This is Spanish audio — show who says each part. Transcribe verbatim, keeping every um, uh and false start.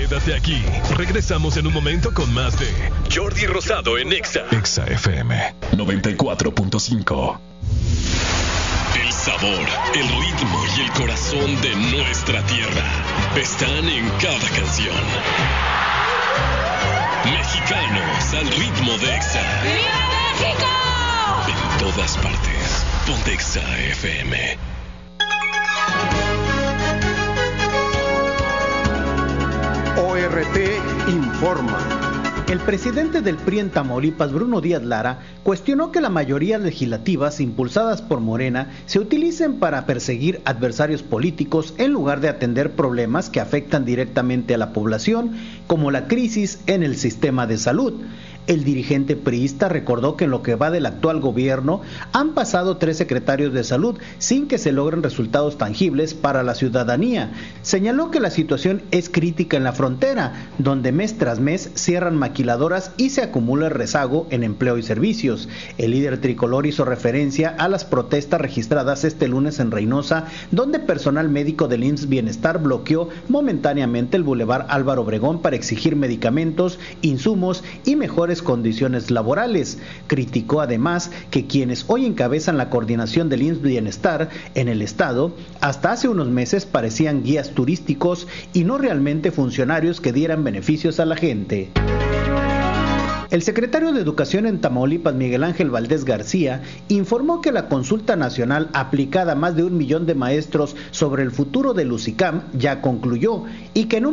Speaker 1: Quédate aquí. Regresamos en un momento con más de Jordi Rosado en Exa. Exa F M noventa y cuatro punto cinco. El sabor, el ritmo y el corazón de nuestra tierra están en cada canción. Mexicanos al ritmo de Exa.
Speaker 2: ¡Viva México!
Speaker 1: En todas partes. Ponte Exa F M.
Speaker 3: O R T informa.
Speaker 4: El presidente del P R I en Tamaulipas, Bruno Díaz Lara, cuestionó que la mayoría legislativas impulsadas por Morena se utilicen para perseguir adversarios políticos en lugar de atender problemas que afectan directamente a la población, como la crisis en el sistema de salud. El dirigente priista recordó que en lo que va del actual gobierno han pasado tres secretarios de salud sin que se logren resultados tangibles para la ciudadanía. Señaló que la situación es crítica en la frontera, donde mes tras mes cierran maquiladoras y se acumula el rezago en empleo y servicios. El líder tricolor hizo referencia a las protestas registradas este lunes en Reynosa, donde personal médico del I M S S Bienestar bloqueó momentáneamente el Boulevard Álvaro Obregón para exigir medicamentos, insumos y mejores condiciones laborales. Criticó además que quienes hoy encabezan la coordinación del I M S S Bienestar en el estado, hasta hace unos meses parecían guías turísticos y no realmente funcionarios que dieran beneficios a la gente. El secretario de Educación en Tamaulipas, Miguel Ángel Valdés García, informó que la consulta nacional aplicada a más de un millón de maestros sobre el futuro del U C I C A M ya concluyó y que en un